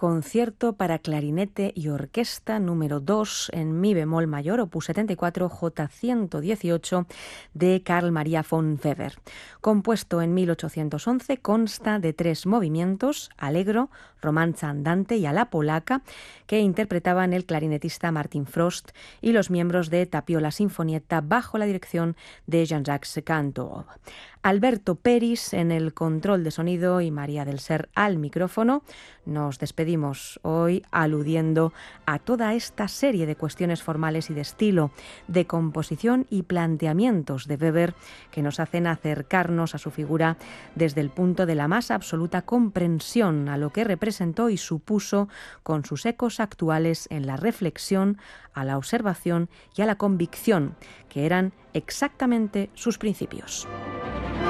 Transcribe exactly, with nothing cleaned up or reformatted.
Concierto para clarinete y orquesta número dos en mi bemol mayor, opus setenta y cuatro, J ciento dieciocho, de Carl Maria von Weber. Compuesto en mil ochocientos once, consta de tres movimientos, allegro, romanza andante y a la polaca, que interpretaban el clarinetista Martin Frost y los miembros de Tapiola Sinfonietta bajo la dirección de Jean-Jacques Cantor. Alberto Peris en el control de sonido y María del Ser al micrófono. Nos despedimos hoy aludiendo a toda esta serie de cuestiones formales y de estilo, de composición y planteamientos de Weber que nos hacen acercarnos a su figura desde el punto de la más absoluta comprensión a lo que representó y supuso, con sus ecos actuales en la reflexión, a la observación y a la convicción, que eran exactamente sus principios.